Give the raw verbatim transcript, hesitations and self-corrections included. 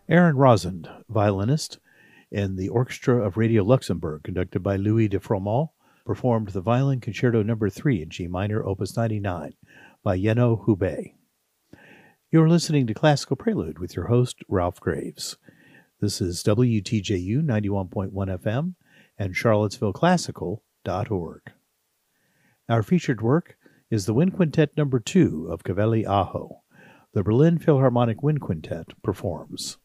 Aaron Rosend, violinist, and the Orchestra of Radio Luxembourg, conducted by Louis de Froment, performed the Violin Concerto Number three in G minor, Opus ninety-nine, by Yeno Hubei. You're listening to Classical Prelude with your host, Ralph Graves. This is W T J U ninety-one point one F M and charlottesville classical dot org. Our featured work is the Wind Quintet Number two of Cavalli Aho. The Berlin Philharmonic Wind Quintet performs.